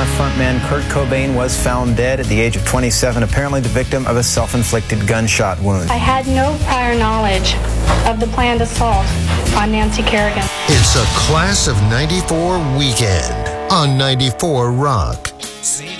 Nirvana frontman Kurt Cobain was found dead at the age of 27, apparently the victim of a self-inflicted gunshot wound. I had no prior knowledge of the planned assault on Nancy Kerrigan. It's a Class of 94 weekend on 94 Rock. See